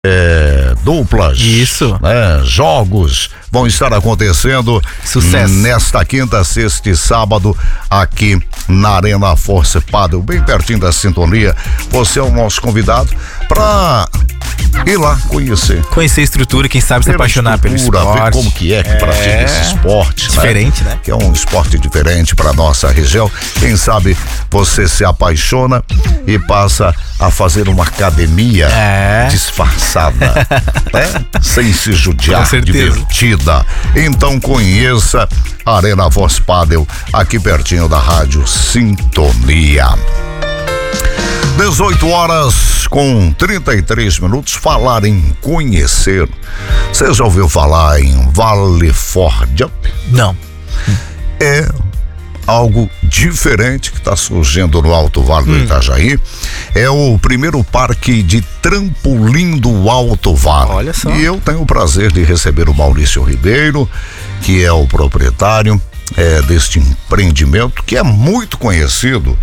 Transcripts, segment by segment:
duplas. Isso. Né? Jogos vão estar acontecendo. Sucesso. Nesta quinta, sexta e sábado aqui na Arena Force Padel, bem pertinho da Sintonia. Você é o nosso convidado para ir lá conhecer a estrutura, quem sabe se apaixonar pelo esporte. Ver como que pratica esse esporte. Diferente, né? Que é um esporte diferente para nossa região. Quem sabe você se apaixona e passa a fazer uma academia disfarçada, né? Sem se judiar, divertida. Então conheça a Arena Force Padel aqui pertinho da Rádio Sintonia. 18h33. Falar em conhecer. Você já ouviu falar em Valley for Jump? Não. É algo diferente que está surgindo no Alto Vale do Itajaí. É o primeiro parque de trampolim do Alto Vale. Olha só. E eu tenho o prazer de receber o Maurício Ribeiro, que é o proprietário deste empreendimento, que é muito conhecido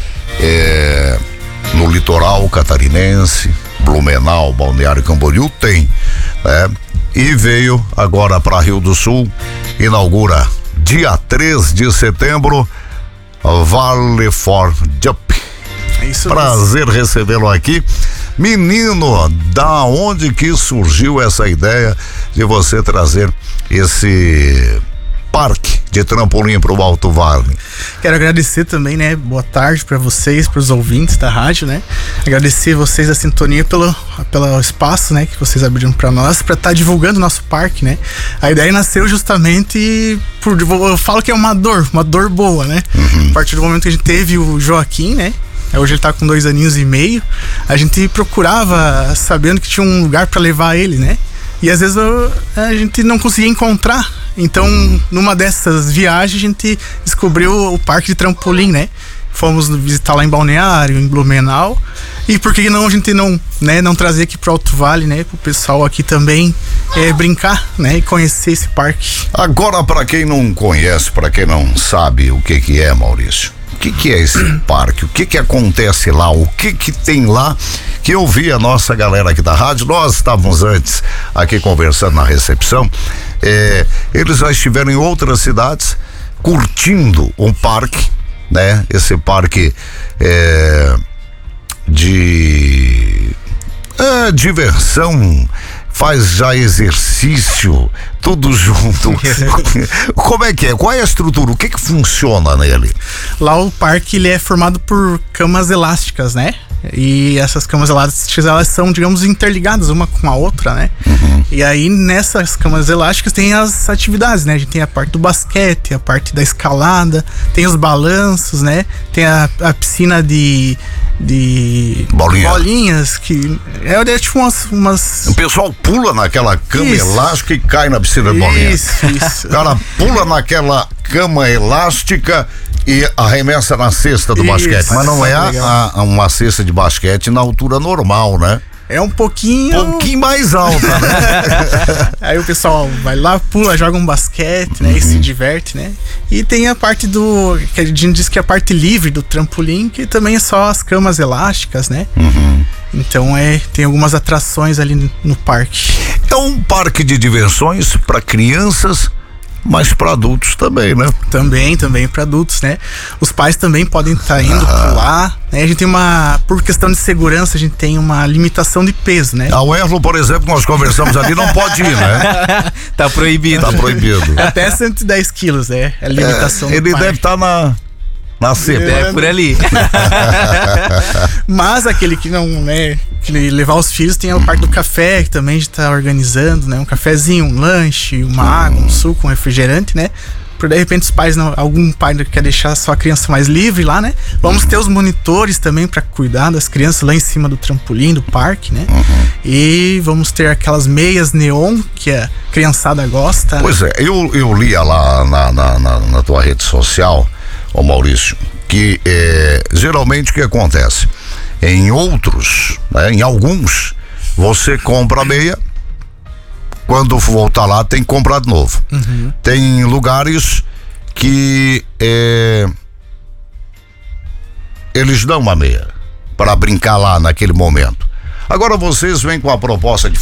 no litoral catarinense, Blumenau, Balneário Camboriú tem, né? E veio agora para Rio do Sul, inaugura dia 3 de setembro, Valley for Jump. É isso. Prazer recebê-lo aqui. Menino, da onde que surgiu essa ideia de você trazer esse parque de trampolim para o Alto Vale? Quero agradecer também, né? Boa tarde para vocês, para os ouvintes da rádio, né? Agradecer vocês da Sintonia pelo espaço, né? Que vocês abriram para nós, para estar divulgando o nosso parque, né? A ideia nasceu justamente eu falo que é uma dor boa, né? A partir do momento que a gente teve o Joaquim, né? Hoje ele tá com 2 aninhos e meio. A gente procurava sabendo que tinha um lugar para levar ele, né? E às vezes a gente não conseguia encontrar. Então, numa dessas viagens, a gente descobriu o parque de trampolim, né? Fomos visitar lá em Balneário, em Blumenau. E por que não a gente não trazer aqui pro Alto Vale, né? Pro pessoal aqui também brincar, né? E conhecer esse parque. Agora, para quem não conhece, para quem não sabe o que é, Maurício, o que é esse parque? O que acontece lá? O que tem lá? Que eu vi a nossa galera aqui da rádio, nós estávamos antes aqui conversando na recepção, eles já estiveram em outras cidades curtindo um parque, né? Esse parque de diversão, faz já exercício, tudo junto. Como é que é? Qual é a estrutura? O que funciona nele? Lá o parque, ele é formado por camas elásticas, né? E essas camas elásticas, elas são, digamos, interligadas uma com a outra, né? E aí, nessas camas elásticas tem as atividades, né? A gente tem a parte do basquete, a parte da escalada, tem os balanços, né? Tem a piscina de bolinhas, que é tipo umas... O pessoal pula naquela cama elástica e cai na piscina de bolinhas. Isso. O cara pula naquela cama elástica e arremessa na cesta do basquete. Mas não é uma cesta de basquete na altura normal, né? É um pouquinho mais alta, né? Aí o pessoal vai lá, pula, joga um basquete, né? E se diverte, né? E tem a parte que a gente diz que é a parte livre do trampolim, que também é só as camas elásticas, né? Então tem algumas atrações ali no parque. É um parque de diversões para crianças, mas para adultos também, né? Também para adultos, né? Os pais também podem estar indo por lá, né? A gente tem por questão de segurança, a gente tem uma limitação de peso, né? O Erlo, por exemplo, nós conversamos ali, não pode ir, né? Tá proibido. Até 110 quilos, né? É a limitação do ele parque. deve estar na cepa. Por ali. Mas aquele que não, né? Que levar os filhos, tem a parte do café, que também a gente tá organizando, né? Um cafezinho, um lanche, uma água, um suco, um refrigerante, né? Por de repente os pais, algum pai quer deixar sua criança mais livre lá, né? Vamos ter os monitores também para cuidar das crianças lá em cima do trampolim, do parque, né? E vamos ter aquelas meias neon que a criançada gosta. Pois é, eu lia lá na tua rede social, Maurício, que geralmente o que acontece? Em outros, né, em alguns, você compra a meia, quando voltar lá tem que comprar de novo. Tem lugares que eles dão uma meia para brincar lá naquele momento. Agora vocês vêm com a proposta